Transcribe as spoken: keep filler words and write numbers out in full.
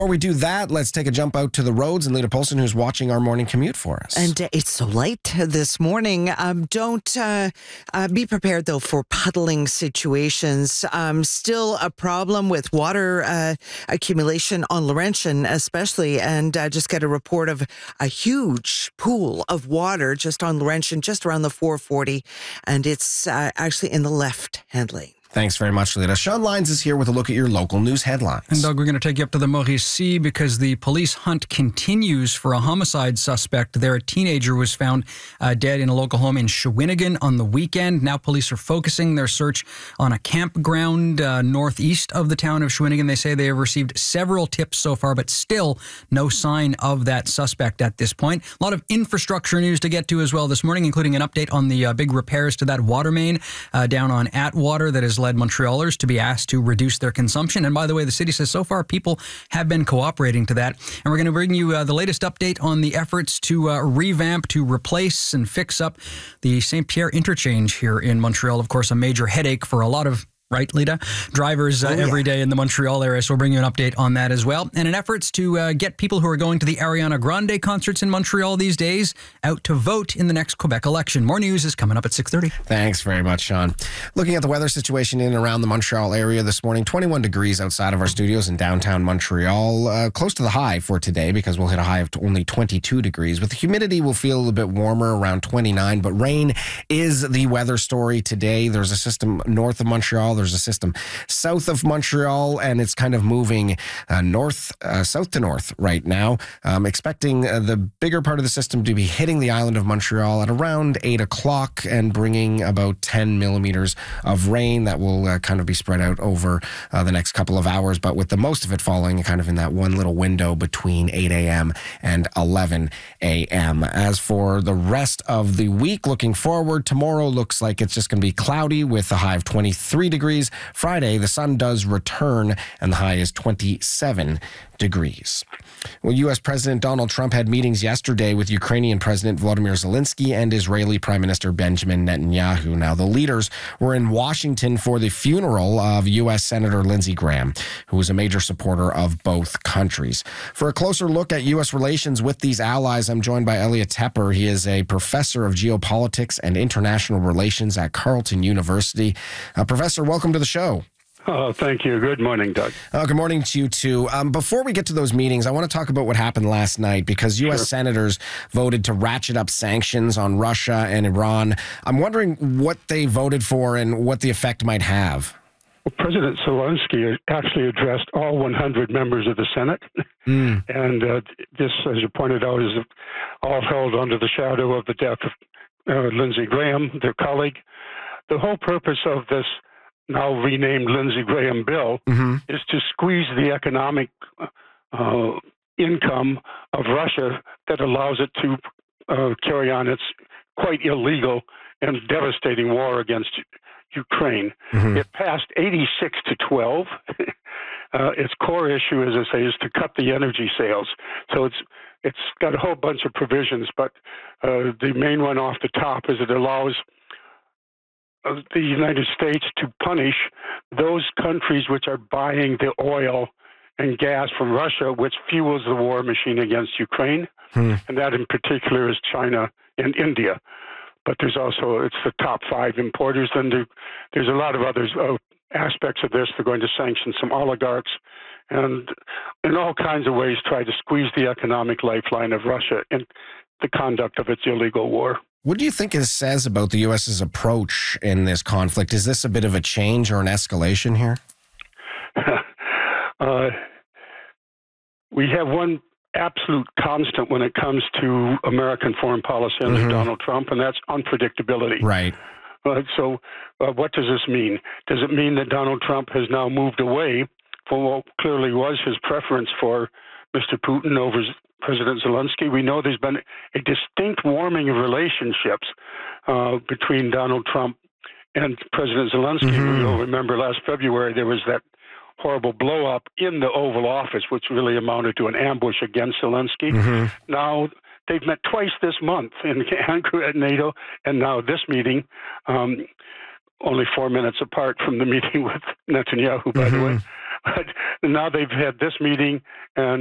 Before we do that, let's take a jump out to the roads and Lita Polson, who's watching our morning commute for us. And uh, it's so light this morning. Um, don't uh, uh, be prepared, though, for puddling situations. Um, still a problem with water uh, accumulation on Laurentian, especially. And uh, just get a report of a huge pool of water just on Laurentian, just around the four forty. And it's uh, actually in the left-hand lane. Thanks very much, Lita. Sean Lyons is here with a look at your local news headlines. And Doug, we're going to take you up to the Mauricie because the police hunt continues for a homicide suspect. There, a teenager was found uh, dead in a local home in Shawinigan on the weekend. Now police are focusing their search on a campground uh, northeast of the town of Shawinigan. They say they have received several tips so far, but still no sign of that suspect at this point. A lot of infrastructure news to get to as well this morning, including an update on the uh, big repairs to that water main uh, down on Atwater that is led Montrealers to be asked to reduce their consumption. And by the way, the city says so far people have been cooperating to that. And we're going to bring you uh, the latest update on the efforts to uh, revamp, to replace and fix up the Saint Pierre interchange here in Montreal. Of course, a major headache for a lot of right, Lita? Drivers uh, oh, yeah. every day in the Montreal area, so we'll bring you an update on that as well. And in efforts to uh, get people who are going to the Ariana Grande concerts in Montreal these days out to vote in the next Quebec election. More news is coming up at six thirty. Thanks very much, Sean. Looking at the weather situation in and around the Montreal area this morning, twenty-one degrees outside of our studios in downtown Montreal. Uh, close to the high for today because we'll hit a high of only twenty-two degrees. With the humidity, we'll feel a little bit warmer, around twenty-nine, but rain is the weather story today. There's a system north of Montreal. There's a system south of Montreal, and it's kind of moving uh, north, uh, south to north right now. Um, expecting uh, the bigger part of the system to be hitting the island of Montreal at around eight o'clock and bringing about ten millimeters of rain that will uh, kind of be spread out over uh, the next couple of hours, but with the most of it falling kind of in that one little window between eight a.m. and eleven a.m. As for the rest of the week, looking forward, tomorrow looks like it's just going to be cloudy with a high of twenty-three degrees. Friday, the sun does return, and the high is twenty-seven degrees. Well, U S. President Donald Trump had meetings yesterday with Ukrainian President Volodymyr Zelensky and Israeli Prime Minister Benjamin Netanyahu. Now, the leaders were in Washington for the funeral of U S. Senator Lindsey Graham, who was a major supporter of both countries. For a closer look at U S relations with these allies, I'm joined by Elliot Tepper. He is a professor of geopolitics and international relations at Carleton University. Uh, professor, welcome to the show. Oh, thank you. Good morning, Doug. Uh, good morning to you, too. Um, before we get to those meetings, I want to talk about what happened last night because U S Sure. senators voted to ratchet up sanctions on Russia and Iran. I'm wondering what they voted for and what the effect might have. Well, President Zelensky actually addressed all one hundred members of the Senate. Mm. And uh, this, as you pointed out, is all held under the shadow of the death of uh, Lindsey Graham, their colleague. The whole purpose of this now renamed Lindsey Graham bill, mm-hmm. is to squeeze the economic uh, income of Russia that allows it to uh, carry on its quite illegal and devastating war against Ukraine. Mm-hmm. It passed eighty-six to twelve. uh, its core issue, as I say, is to cut the energy sales. So it's it's got a whole bunch of provisions, but uh, the main one off the top is it allows of the United States to punish those countries which are buying the oil and gas from Russia, which fuels the war machine against Ukraine. Hmm. And that in particular is China and India. But there's also, it's the top five importers. Then there, there's a lot of other uh, aspects of this. They're going to sanction some oligarchs and in all kinds of ways try to squeeze the economic lifeline of Russia in the conduct of its illegal war. What do you think it says about the U S's approach in this conflict? Is this a bit of a change or an escalation here? uh, we have one absolute constant when it comes to American foreign policy under mm-hmm. Donald Trump, and that's unpredictability. Right. Uh, so uh, what does this mean? Does it mean that Donald Trump has now moved away from what clearly was his preference for Mister Putin over President Zelensky? We know there's been a distinct warming of relationships uh, between Donald Trump and President Zelensky. Mm-hmm. You'll remember last February there was that horrible blow-up in the Oval Office, which really amounted to an ambush against Zelensky. Mm-hmm. Now, they've met twice this month in Ankara at NATO, and now this meeting, um, only four minutes apart from the meeting with Netanyahu, by mm-hmm. the way. But now they've had this meeting, and